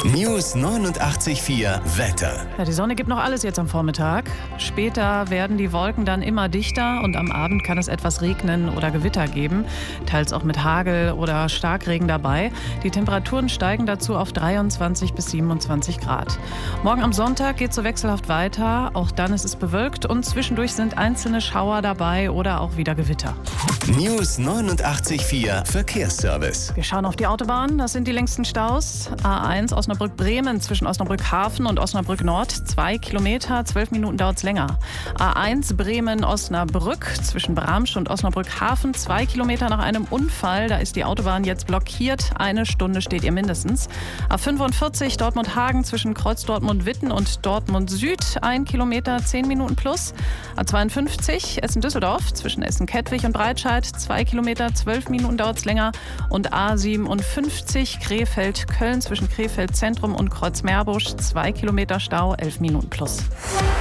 News 89,4 Wetter. Ja, die Sonne gibt noch alles jetzt am Vormittag. Später werden die Wolken dann immer dichter und am Abend kann es etwas regnen oder Gewitter geben. Teils auch mit Hagel oder Starkregen dabei. Die Temperaturen steigen dazu auf 23 bis 27 Grad. Morgen am Sonntag geht es so wechselhaft weiter. Auch dann ist es bewölkt und zwischendurch sind einzelne Schauer dabei oder auch wieder Gewitter. News 89,4 Verkehrsservice. Wir schauen auf die Autobahn. Das sind die längsten Staus. A1 Osnabrück-Bremen zwischen Osnabrück-Hafen und Osnabrück-Nord. 2 Kilometer, 12 Minuten dauert es länger. A1 Bremen-Osnabrück zwischen Bramsch und Osnabrück-Hafen. 2 Kilometer nach einem Unfall. Da ist die Autobahn jetzt blockiert. 1 Stunde steht ihr mindestens. A45 Dortmund-Hagen zwischen Kreuz Dortmund-Witten und Dortmund-Süd. 1 Kilometer, 10 Minuten plus. A52 Essen-Düsseldorf zwischen Essen-Kettwig und Breitscheid. 2 Kilometer, 12 Minuten dauert es länger. Und A57 Krefeld-Köln zwischen Krefeld Zentrum und Kreuzmeerbusch, 2 Kilometer Stau, 11 Minuten plus.